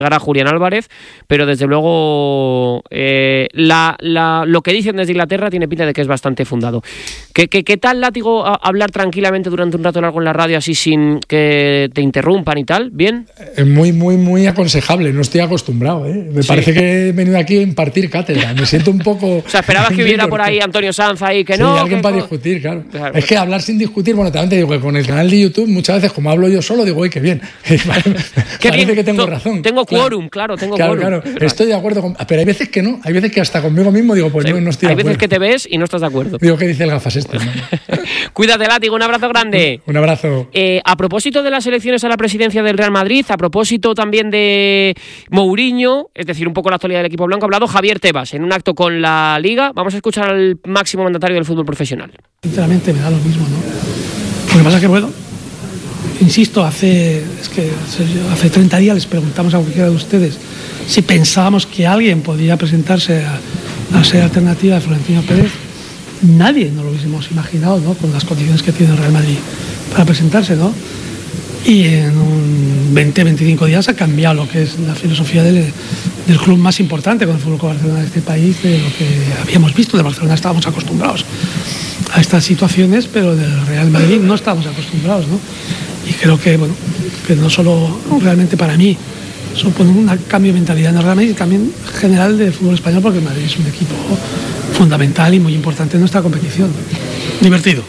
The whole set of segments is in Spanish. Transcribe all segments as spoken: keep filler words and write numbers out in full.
a Julián Álvarez, pero desde luego eh, la, la, lo que dicen desde Inglaterra tiene pinta de que es bastante fundado. ¿Qué, qué, qué tal, Látigo, a hablar tranquilamente durante un rato largo en la radio así sin que te interrumpan y tal? ¿Bien? Es muy, muy, muy aconsejable. No estoy acostumbrado, ¿eh? Me sí. parece que he venido aquí a impartir cátedra. Me siento un poco... O sea, esperabas que hubiera por ahí Antonio Sanz ahí, que sí, no... alguien que... para discutir, claro. claro. Es que hablar sin discutir, bueno, también te digo que con el canal de YouTube muchas veces, como hablo yo solo, digo, uy, qué bien. Qué parece bien. que tengo T- razón. Tengo quórum, claro, tengo Claro, quórum. claro, claro. Estoy de acuerdo con... Pero hay veces que no. Hay veces que hasta conmigo mismo digo, pues sí, no, no estoy de acuerdo. Hay veces que te ves y no estás de acuerdo. Digo, ¿qué dice el gafas este? ¿no? Cuídate, Látigo, un abrazo grande. Un abrazo. Eh, a propósito de las elecciones a la presidencia del Real Madrid, a propósito también de Mourinho, es decir, un poco la actualidad del equipo blanco, ha hablado Javier Tebas en un acto con la Liga. Vamos a escuchar al máximo mandatario del fútbol profesional. Sinceramente me da lo mismo, ¿no? Lo que pasa es que, bueno, insisto, hace, es que hace treinta días les preguntamos a cualquiera de ustedes si pensábamos que alguien podía presentarse a, a ser alternativa de Florentino Pérez. Nadie nos lo hubiésemos imaginado, ¿no? Con las condiciones que tiene el Real Madrid para presentarse, ¿no? Y en un veinte a veinticinco días ha cambiado lo que es la filosofía del, del club más importante con el Fútbol Club Barcelona de este país, de lo que habíamos visto. De Barcelona estábamos acostumbrados a estas situaciones, pero del Real Madrid no estábamos acostumbrados, ¿no? Y creo que, bueno, que no solo realmente para mí supone un cambio de mentalidad en el Real Madrid, también general del fútbol español, porque el Madrid es un equipo fundamental y muy importante en nuestra competición. Divertido.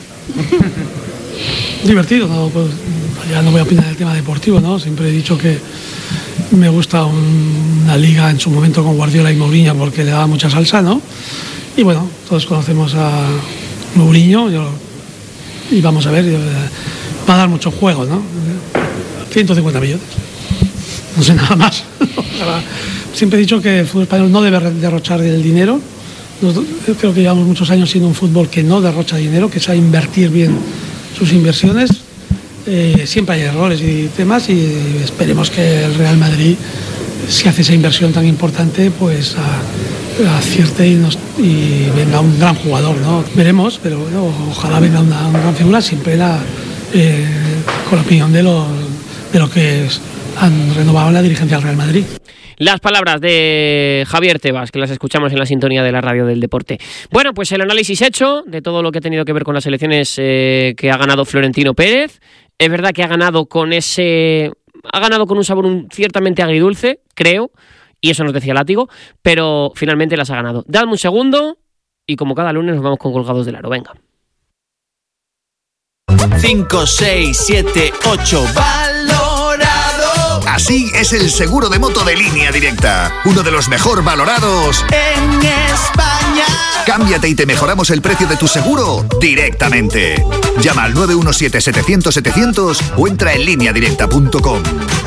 Divertido, ¿no? Pues ya no voy a opinar del tema deportivo, ¿no? Siempre he dicho que me gusta un, una liga en su momento con Guardiola y Mourinho porque le daba mucha salsa, ¿no? Y bueno, todos conocemos a Mourinho, yo, y vamos a ver, yo, va a dar mucho juego, ¿no? ciento cincuenta millones. No sé nada más. Siempre he dicho que el fútbol español no debe derrochar el dinero. Yo creo que llevamos muchos años siendo un fútbol que no derrocha dinero, que sabe invertir bien sus inversiones. Eh, siempre hay errores y temas y esperemos que el Real Madrid, si hace esa inversión tan importante, pues a, acierte y, nos, y venga un gran jugador, ¿no? Veremos, pero bueno, ojalá venga una, una gran figura, siempre la, eh, con la opinión de los, de lo que es, han renovado la dirigencia del Real Madrid. Las palabras de Javier Tebas, que las escuchamos en la sintonía de la radio del deporte. Bueno, pues el análisis hecho de todo lo que ha tenido que ver con las elecciones eh, que ha ganado Florentino Pérez. Es verdad que ha ganado con ese... Ha ganado con un sabor un, ciertamente agridulce, creo, y eso nos decía Látigo, pero finalmente las ha ganado. Dadme un segundo y como cada lunes nos vamos con Colgados del Aro. Venga. cinco, seis, siete, ocho... Así es el seguro de moto de Línea Directa, uno de los mejor valorados en España. Cámbiate y te mejoramos el precio de tu seguro directamente. Llama al nueve uno siete, setecientos, setecientos o entra en línea directa punto com.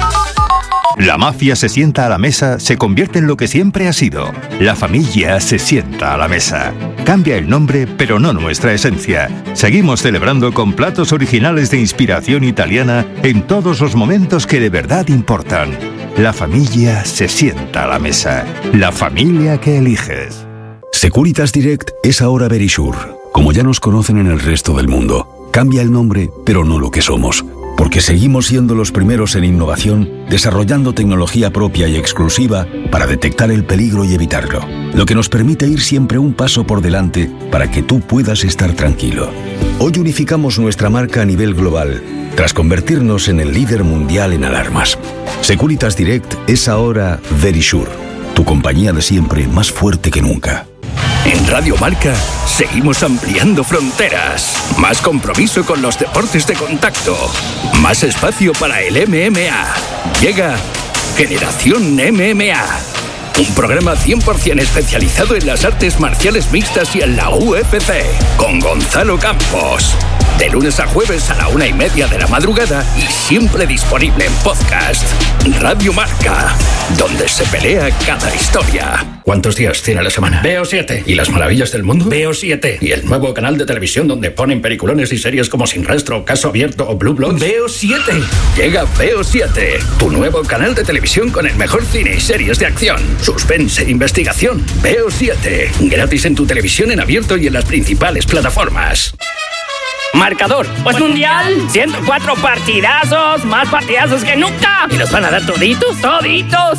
La mafia se sienta a la mesa, se convierte en lo que siempre ha sido. La familia se sienta a la mesa. Cambia el nombre, pero no nuestra esencia. Seguimos celebrando con platos originales de inspiración italiana en todos los momentos que de verdad importan. La familia se sienta a la mesa. La familia que eliges. Securitas Direct es ahora Verisure. Como ya nos conocen en el resto del mundo. Cambia el nombre, pero no lo que somos. Porque seguimos siendo los primeros en innovación, desarrollando tecnología propia y exclusiva para detectar el peligro y evitarlo. Lo que nos permite ir siempre un paso por delante para que tú puedas estar tranquilo. Hoy unificamos nuestra marca a nivel global, tras convertirnos en el líder mundial en alarmas. Securitas Direct es ahora Verisure, tu compañía de siempre más fuerte que nunca. En Radio Marca seguimos ampliando fronteras. Más compromiso con los deportes de contacto. Más espacio para el M M A. Llega Generación M M A. Un programa cien por ciento especializado en las artes marciales mixtas y en la U F C. Con Gonzalo Campos. De lunes a jueves a la una y media de la madrugada y siempre disponible en podcast. Radio Marca, donde se pelea cada historia. ¿Cuántos días tiene la semana? Veo siete. ¿Y las maravillas del mundo? Veo siete. ¿Y el nuevo canal de televisión donde ponen peliculones y series como Sin Rastro, Caso Abierto o Blue Bloods? Veo siete. Llega Veo siete, tu nuevo canal de televisión con el mejor cine y series de acción, suspense e investigación. Veo siete. Gratis en tu televisión en abierto y en las principales plataformas. Marcador, pues mundial, ciento cuatro partidazos, más partidazos que nunca. Y los van a dar toditos, toditos.